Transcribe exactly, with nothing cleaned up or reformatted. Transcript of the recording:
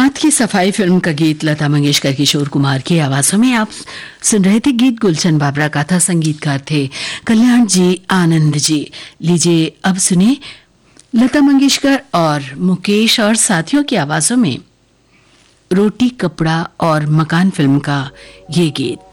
हाथ की सफाई फिल्म का गीत लता मंगेशकर, किशोर कुमार की आवाजों में आप सुन रहे थे। गीत गुलशन बाबरा का था, संगीतकार थे कल्याण जी, आनंद जी। लीजिए अब सुने लता मंगेशकर और मुकेश और साथियों की आवाजों में रोटी कपड़ा और मकान फिल्म का ये गीत।